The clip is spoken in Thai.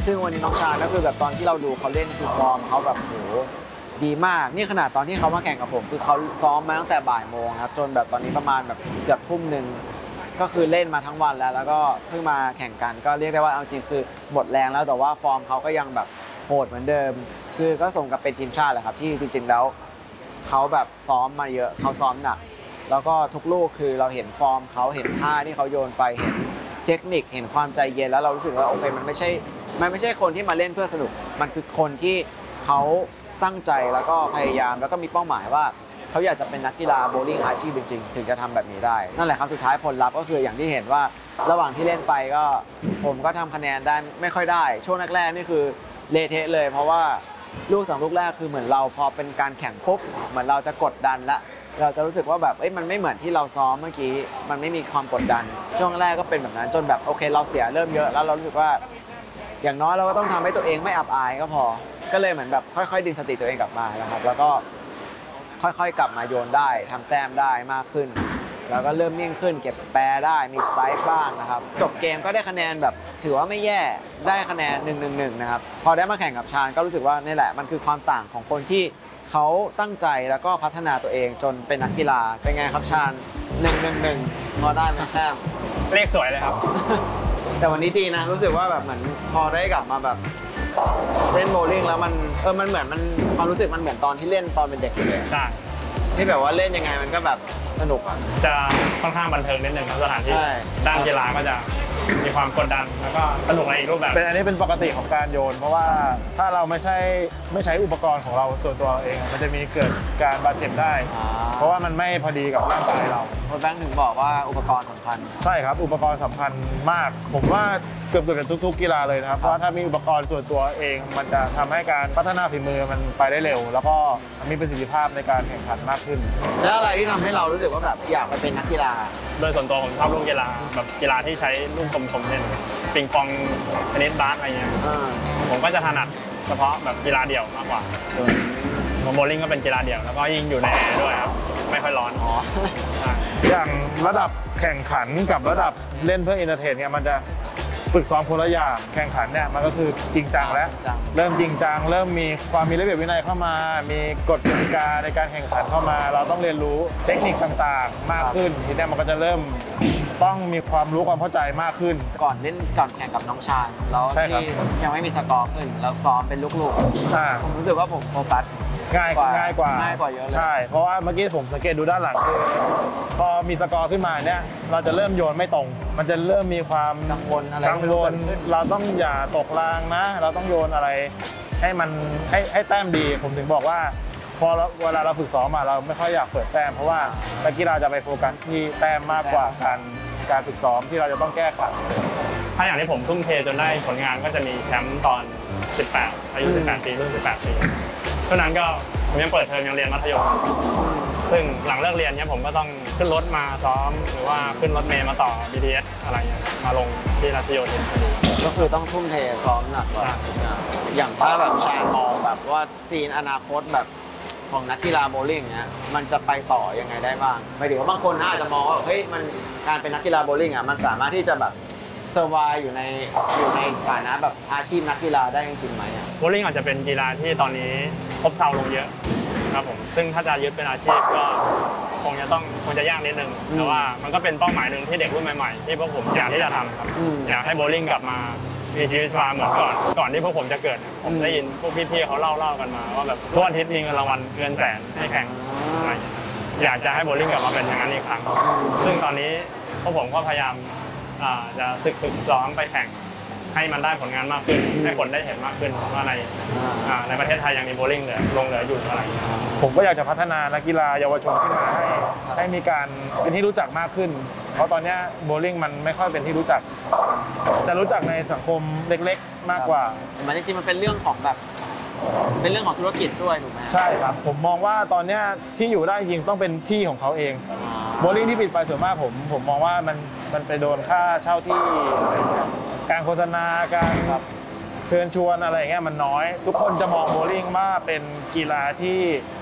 ซึ่งวันนี้น้องชาก็คือแบบตอนที่เราดูเขาเล่นคือฟอร์มเขาแบบโหดีมากนี่ขนาดตอนที่เขามาแข่งกับผมคือเขาซ้อมมาตั้งแต่บ่ายโมงครับจนแบบตอนนี้ประมาณแบบเกือบทุ่มหนึ่งก็คือเล่นมาทั้งวันแล้วก็เพิ่งมาแข่งกันก็เรียกได้ว่าเอาจริงคือหมดแรงแล้วแต่ว่าฟอร์มเขาก็ยังแบบโหดเหมือนเดิมคือก็สมกับเป็นทีมชาติแหละครับที่จริงๆแล้วเขาแบบซ้อมมาเยอะเขาซ้อมหนักแล้วก็ทุกลูกคือเราเห็นฟอร์มเขาเห็นท่าที่เขาโยนไปเห็นเทคนิคเห็นความใจเย็นแล้วเรารู้สึกว่าโอเคมันไม่ใช่คนที่มาเล่นเพื่อสนุกมันคือคนที่เขาตั้งใจแล้วก็พยายามแล้วก็มีเป้าหมายว่าเขาอยากจะเป็นนักกีฬาโบว์ลิ่งอาชีพจริงๆถึงจะทำแบบนี้ได้นั่นแหละครับสุดท้ายผลลัพธ์ก็คืออย่างที่เห็นว่าระหว่างที่เล่นไปก็ผมก็ทำคะแนนได้ไม่ค่อยได้ช่วงแรกๆนี่คือเละเทะเลยเพราะว่าลูก2ลูกแรกคือเหมือนเราพอเป็นการแข่งปุ๊บเหมือนเราจะกดดันละเราจะรู้สึกว่าแบบมันไม่เหมือนที่เราซ้อมเมื่อกี้มันไม่มีความกดดันช่วงแรกก็เป็นแบบนั้นจนแบบโอเคเราเสียเริ่มเยอะแล้วเรารู้สึกว่าอย่างน้อยเราก็ต้องทำให้ตัวเองไม่อับอายก็พอก็เลยเหมือนแบบค่อยๆดึงสติตัวเองกลับมานะครับแล้วก็ค่อยๆกลับมาโยนได้ทำแต้มได้มากขึ้นแล้วก็เริ่มนิ่งขึ้นเก็บสแปร์ได้มีสไตล์บ้างนะครับจบเกมก็ได้คะแนนแบบถือว่าไม่แย่ได้คะแนน1-1นะครับพอได้มาแข่งกับชาญก็รู้สึกว่านี่แหละมันคือความต่างของคนที่เขาตั้งใจแล้วก็พัฒนาตัวเองจนเป็นนักกีฬาเป็นไงครับชาญ1-1พอได้ไหมแต้มเลขสวยเลยครับแต่วันนี้ดีนะรู้สึกว่าแบบเหมือนพอได้กลับมาแบบเล่นโบว์ลิ่งแล้วมันเหมือนมันความรู้สึกมันเหมือนตอนที่เล่นตอนเป็นเด็กเลยใช่ที่แบบว่าเล่นยังไงมันก็แบบสนุกอ่ะจะค่อนข้างบันเทิงนิดนึงครับสถานที่ใช่ด้านกีฬาก็จะมีความกดดันแล้วก็สนุกในอีกรูปแบบอันนี้เป็นปกติของการโยนเพราะว่าถ้าเราไม่ใช้อุปกรณ์ของเราส่วนตัวเองมันจะมีเกิดการบาดเจ็บได้เพราะว่ามันไม่พอดีกับร่างกายเราโค้ชแบงค์ถึงบอกว่าอุปกรณ์สำคัญใช่ครับอุปกรณ์สำคัญมากผมว่าเกือบจะทุกกีฬาเลยนะครับเพราะว่าถ้ามีอุปกรณ์ส่วนตัวเองมันจะทำให้การพัฒนาฝีมือมันไปได้เร็วแล้วก็มีประสิทธิภาพในการแข่งขันมากขึ้นแล้วอะไรที่ทำให้เรารู้สึกว่าแบบอยากไปเป็นนักกีฬาโดยส่วนตัวผมชอบลูกกีฬาแบบกีฬาที่ใช้ลูกกลมๆเล่นปิงปองเทนนิสบาสอะไรเงี้ยผมก็จะถนัดเฉพาะแบบกีฬาเดี่ยวมากกว่าโบว์ลิ่งก็เป็นกีฬาเดี่ยวแล้วก็ยิ่งอยู่ในแอร์ด้วยครับไม่ค่อยร้อนอย่างระดับแข่งขันกับระดับเล่นเพื่อเอนเตอร์เทนเนี่ยมันจะฝึกซ้อมคนละอย่างแข่งขันเนี่ยมันก็คือจริงจังแล้วเริ่มจริงจังเริ่มมีความมีระเบียบวินัยเข้ามามีกฎกติกาในการแข่งขันเข้ามาเราต้องเรียนรู้เทคนิคต่างๆมากขึ้นทีนี้มันก็จะเริ่มต้องมีความรู้ความเข้าใจมากขึ้นก่อนแข่งกับน้องชาญแล้วที่ยังไม่มีสกอร์ขึ้นแล้วซ้อมเป็นลูกๆผมรู้สึกว่าผมโฟกัสง่ายกว่าเยอะเลยใช่เพราะว่าเมื่อกี้ผมสังเกตดูด้านหลังคือพอมีสกอร์ขึ้นมาเนี่ยเราจะเริ่มโยนไม่ตรงมันจะเริ่มมีความกังวลเราต้องอย่าตกรางนะเราต้องโยนอะไรให้มันให้แต้มดีผมถึงบอกว่าพอเวลาเราฝึกซ้อมเราไม่ค่อยอยากเปิดแต้มเพราะว่านักกีฬาจะไปโฟกัสที่แต้มมากกว่าการฝึกซ้อมที่เราจะต้องแก้ไขถ้าอย่างที่ผมทุ่มเทจนได้ผลงานก็จะมีแชมป์ตอน18อายุ18ปีรุ่น18ปีช่วงนั้นก็ผมยังเปิดเทอมยังเรียนมัธยมซึ่งหลังเลิกเรียนเนี่ยผมก็ต้องขึ้นรถมาซ้อมหรือว่าขึ้นรถเมล์มาต่อ BTS อะไรเงี้ยมาลงที่รัชโยธินก็คือต้องทุ่มเทซ้อมหนักกว่าอย่างถ้าแบบชาญมองแบบว่าซีนอนาคตแบบของนักกีฬาโบว์ลิ่งเนี้ยมันจะไปต่อยังไงได้บ้างไม่ถึงว่าบางคนอาจจะมองว่าเฮ้ยมันการเป็นนักกีฬาโบว์ลิ่งมันสามารถที่จะแบบเซอร์ไวอยู่ในฐานะแบบอาชีพนักกีฬาได้จริงๆไหมโบว์ลิ่งอาจจะเป็นกีฬาที่ตอนนี้ซบเซาลงเยอะครับผมซึ่งถ้าจะยึดเป็นอาชีพก็คงจะยากนิดนึงแต่ว่ามันก็เป็นเป้าหมายหนึ่งที่เด็กรุ่นใหม่ๆที่พวกผมอยากที่จะทำครับอยากให้โบว์ลิ่งกลับมามีชีวิตชีวาเหมือนก่อนที่พวกผมจะเกิดผมได้ยินพวกพี่ๆเขาเล่ากันมาว่าแบบทุกอาทิตย์มีเงินรางวัลเงินแสนให้แข่งอะไรอยากจะให้โบว์ลิ่งกลับมาเป็นอย่างนั้นอีกครั้งซึ่งตอนนี้พวกผมก็พยายามจะฝึกซ้อมไปแข่งให้มันได้ผลงานมากขึ้นให้คนได้เห็นมากขึ้นว่าในประเทศไทยยังมีโบว์ลิ่งเหลืออยู่อะไรผมก็อยากจะพัฒนานักกีฬาเยาวชนขึ้นมาให้มีการเป็นที่รู้จักมากขึ้นเพราะตอนนี้โบว์ลิ่งมันไม่ค่อยเป็นที่รู้จักจะรู้จักในสังคมเล็กๆมากกว่ามันจริงๆมันเป็นเรื่องของแบบเป็นเรื่องของธุรกิจด้วยถูกไหมใช่ครับผมมองว่าตอนนี้ที่อยู่ได้จริงต้องเป็นที่ของเขาเองโบว์ลิ่งที่ปิดไปส่วนมากผมมองว่ามันไปโดนค่าเช่าที่การโฆษณาการเชิญชวนอะไรอย่างเงี้ยมันน้อยทุกคนจะมองโบว์ลิ่งว่าเป็นกีฬาที่